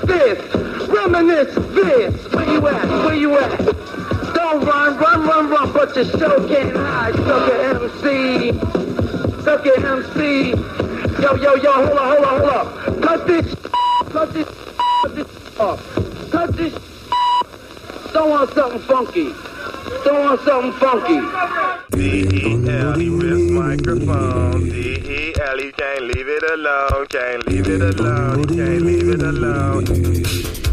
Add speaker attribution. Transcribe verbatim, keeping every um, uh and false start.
Speaker 1: this. Reminisce this. Where you at? Where you at? Don't run, run, run, run, but your show can't hide. Sucker M C. Sucker M C. Yo, yo, yo, hold up, hold up, hold up. Cut this. Cut this. Cut this off. Cut this. Don't want something funky. Don't want something funky.
Speaker 2: D E L, wrist microphone. D E L, you can't leave it alone. Can't leave it alone. You can't leave it alone.